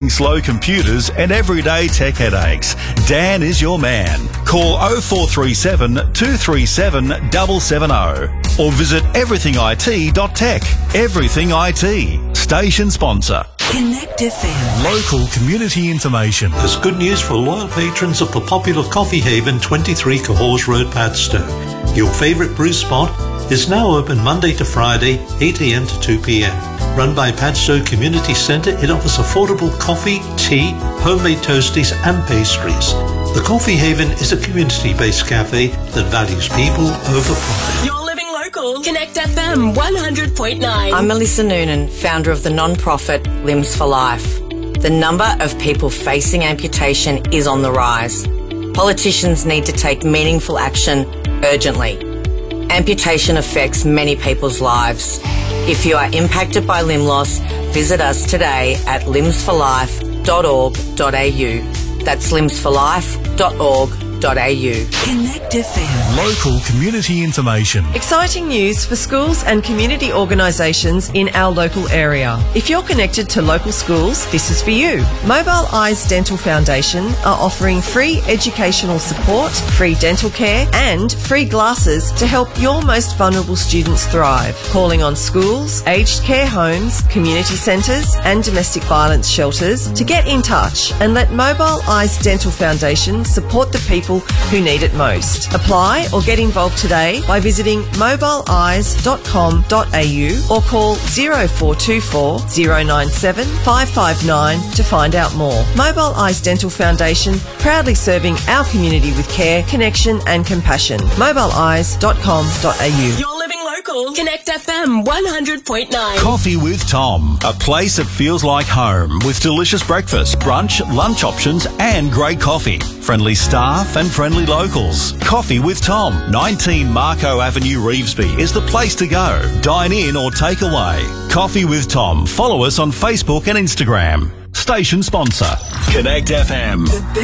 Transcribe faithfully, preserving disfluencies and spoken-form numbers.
slow computers and everyday tech headaches, Dan is your man. Call oh four three seven, two three seven, seven seven oh or visit everything I T dot tech. Everything I T. Station sponsor. Connect F M. Local community information. There's good news for loyal patrons of the popular Coffee Haven, twenty-three Cahors Road, Padstow. Your favourite brew spot is now open Monday to Friday, eight a m to two p m. Run by Padstow Community Centre, it offers affordable coffee, tea, homemade toasties and pastries. The Coffee Haven is a community-based cafe that values people over profit. You're living local. Connect F M one hundred point nine. I'm Melissa Noonan, founder of the non-profit Limbs for Life. The number of people facing amputation is on the rise. Politicians need to take meaningful action urgently. Amputation affects many people's lives. If you are impacted by limb loss, visit us today at limbs for life dot org dot a u. That's limbs for life dot org dot a u. Connect F M. Local community information. Exciting news for schools and community organisations in our local area. If you're connected to local schools, this is for you. Mobile Eyes Dental Foundation are offering free educational support, free dental care and free glasses to help your most vulnerable students thrive. Calling on schools, aged care homes, community centres and domestic violence shelters to get in touch and let Mobile Eyes Dental Foundation support the people who need it most. Apply or get involved today by visiting mobile eyes dot com dot a u or call zero four two four, zero nine seven, five five nine to find out more. Mobile Eyes Dental Foundation, proudly serving our community with care, connection and compassion. mobile eyes dot com dot a u. You're living local. Connect F M one hundred point nine. Coffee with Tom, a place that feels like home with delicious breakfast, brunch, lunch options and great coffee. Friendly staff and friendly locals. Coffee with Tom, nineteen Marco Avenue, Revesby is the place to go. Dine in or take away. Coffee with Tom. Follow us on Facebook and Instagram. Station sponsor. Connect F M.